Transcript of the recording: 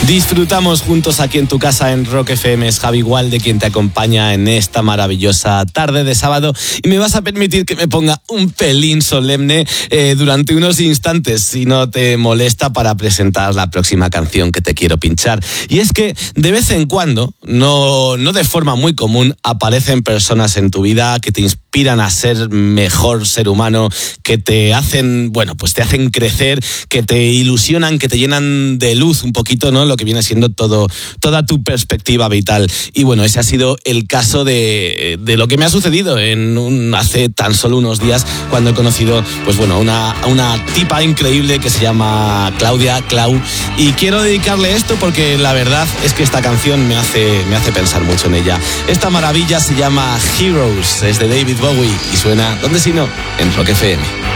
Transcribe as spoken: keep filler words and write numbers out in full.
Disfrutamos juntos aquí en tu casa en Rock F M. Es Javi Gualde quien te acompaña en esta maravillosa tarde de sábado, y me vas a permitir que me ponga un pelín solemne eh, durante unos instantes, si no te molesta, para presentar la próxima canción que te quiero pinchar. Y es que de vez en cuando, no, no de forma muy común, aparecen personas en tu vida que te inspiran a ser mejor ser humano, que te hacen, bueno, pues te hacen crecer, que te ilusionan, que te llenan de luz un poquito, ¿no? Lo que viene siendo todo, toda tu perspectiva vital. Y bueno, ese ha sido el caso de, de lo que me ha sucedido en un, hace tan solo unos días, cuando he conocido, pues bueno, una, una tipa increíble que se llama Claudia, Clau, y quiero dedicarle esto porque la verdad es que esta canción me hace, me hace pensar mucho en ella. Esta maravilla se llama Heroes, es de David Bowie y suena, ¿dónde si no? En Rock F M.